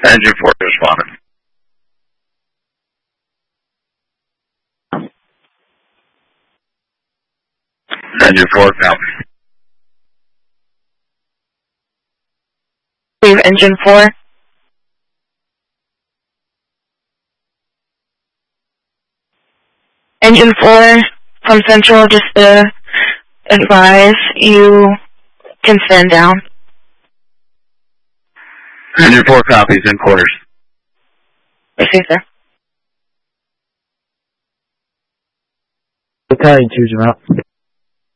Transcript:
Engine 4 responded. Engine 4, copy. Leave engine 4. Engine 4 from Central, just to advise, you can stand down. Engine 4 copies in quarters. Receive, sir. Battalion 2's out.